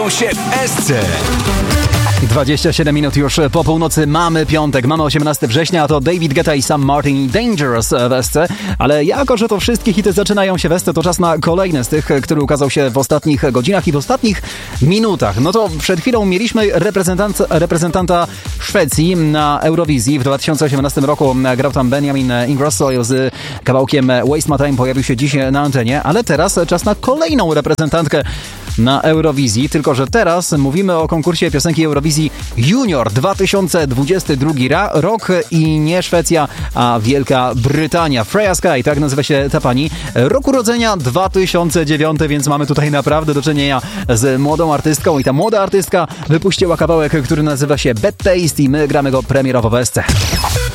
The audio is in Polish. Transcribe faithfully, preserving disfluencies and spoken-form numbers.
się w S C. dwadzieścia siedem minut już po północy, mamy piątek, mamy osiemnastego września, a to David Guetta i Sam Martin Dangerous w S C, ale jako, że to wszystkie hity zaczynają się w S C, to czas na kolejny z tych, który ukazał się w ostatnich godzinach i w ostatnich minutach. No to przed chwilą mieliśmy reprezentant, reprezentanta Szwecji na Eurowizji. W dwa tysiące osiemnastym roku grał tam Benjamin Ingrosso z kawałkiem Waste My Time, pojawił się dziś na antenie, ale teraz czas na kolejną reprezentantkę na Eurowizji, tylko że teraz mówimy o konkursie piosenki Eurowizji Junior dwa tysiące dwudziesty drugi rok i nie Szwecja, a Wielka Brytania. Freya Sky, tak nazywa się ta pani. Rok urodzenia dwa tysiące dziewiąty, więc mamy tutaj naprawdę do czynienia z młodą artystką i ta młoda artystka wypuściła kawałek, który nazywa się Bad Taste i my gramy go premierowo w S C.